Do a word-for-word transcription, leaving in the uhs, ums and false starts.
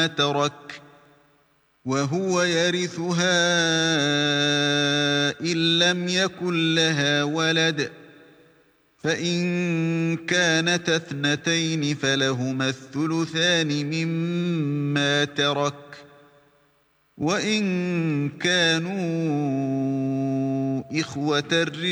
مما ترك وهو يرثها إن لم يكن لها ولد فإن كانتا اثنتين فلهما الثلثان مما ترك وإن كانوا إخوة